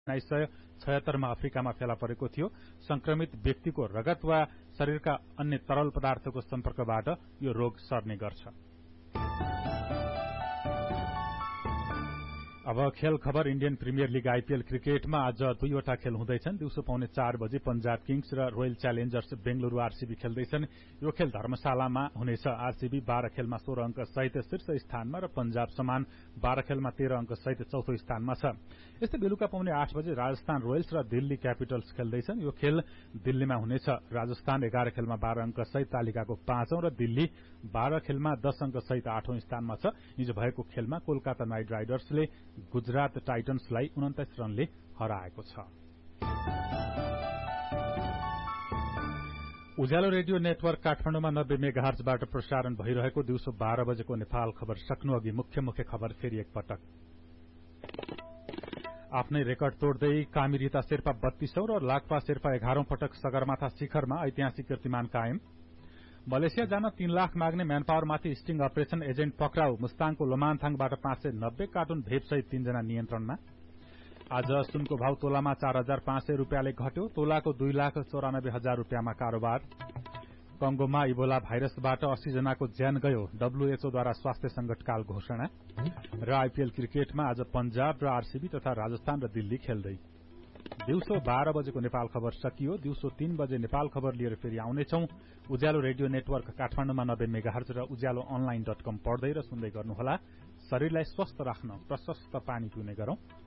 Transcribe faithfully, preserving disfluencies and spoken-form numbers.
उन्नाइस सय छयत्तरमा अफ्रिकामा फेला परेको थियो। संक्रमित व्यक्तिको रगत वा शरीरका अन्य तरल पदार्थको सम्पर्कबाट यो रोग सर्ने गर्छ। अब खेल खबर। इण्डियन प्रिमियर लीग आईपीएल क्रिकेटमा आज दुईवटा खेल हुँदैछन्। दिउँसो पाउने चार बजे पंजाब किङ्स र रोयल च्यालेन्जर्स बेंगलुरू आरसीबी खेल्दैछन्। यो खेल धर्मशालामा हुनेछ। आरसीबी बाह्र खेलमा सोह्र अंक सहित शीर्ष स्थानमा र पंजाब समान बाह्र खेलमा तेह्र अंक सहित चौथो स्थानमा छ। यस्तै बेलुका पाउने आठ बजे राजस्थान रोयल्स र दिल्ली क्यापिटल्स खेल्दैछन्। यो खेल दिल्लीमा हुनेछ। राजस्थान एघार खेलमा बाह्र अंक सहित तालिकाको पाँचौं र दिल्ली बाह्र खेलमा दश अंक सहित आठौं स्थानमा छ। हिजो भएको खेलमा कोलकाता नाइट राइडर्सले गुजरात टाइटन्सलाई उन्चास रनले हराएको छ। उज्यालो रेडियो नेटवर्क काठमाडौँमा नब्बे मेगाहर्जबाट प्रसारण भइरहेको दिउँसो बाह्र बजेको नेपाल खबर सक्नु अघि मुख्य मुख्य खबर फेरि एकपटक। आफ्नै रेकर्ड तोड्दै कामिरीता शेर्पा बत्तीसौं र लाक्पा शेर्पा एघारौं पटक सगरमाथा शिखरमा ऐतिहासिक कीर्तिमान कायम। मलेसिया जान तीन लाख माग्ने म्यानपावरमाथि स्टिङ अपरेशन एजेन्ट पक्राउ। मुस्ताङको लोमानथाङबाट पाँच सय नब्बे कार्टुन भेपसहित तीनजना नियन्त्रणमा। आज सुनको भाव तोलामा चार हजार पाँच सय रूपियाँले घट्यो। तोलाको दुई लाख चौरानब्बे हजार रूपियाँमा कारोबार। कंगोमा इबोला भाइरसबाट अस्सी जनाको ज्यान गयो। डब्ल्यूएचओद्वारा स्वास्थ्य संकटकाल घोषणा। र आईपीएल क्रिकेटमा आज पंजाब र आरसीबी तथा राजस्थान र दिल्ली खेल्दै। दिउँसो बाह्र बजेको नेपाल खबर सकियो। दिउँसो तीन बजे नेपाल खबर लिएर फेरि आउनेछौं। उज्यालो रेडियो नेटवर्क काठमाडौँमा नब्बे मेगाहर्ज र उज्यालो अनलाइन डट कम पढ्दै र सुन्दै गर्नुहोला। शरीरलाई स्वस्थ राख्न प्रशस्त पानी पिउने गरौं।